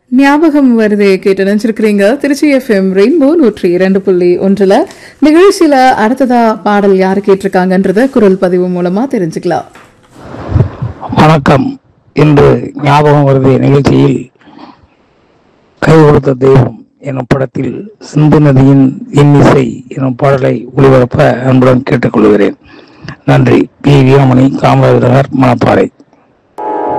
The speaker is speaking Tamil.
ஞாபகம் வருதே கேட்டு நினைச்சிருக்கிறீங்க. திருச்சி எஃப்எம் ரெயின்போ 102.1 நிகழ்ச்சியில அடுத்ததா பாடல் யாரு கேட்டிருக்காங்கன்றத குரல் பதிவு மூலமா தெரிஞ்சுக்கலாம். வணக்கம். இன்று ஞாபகம் வருதே நிகழ்ச்சியில் கை கொடுத்த தெய்வம் எனும் படத்தில் சிந்து நதியின் இன்னிசை எனும் பாடலை ஒளிபரப்ப அன்புடன் கேட்டுக்கொள்கிறேன். நன்றி. பி வீரமணி, காமராஜர் நகர், மணப்பாறை.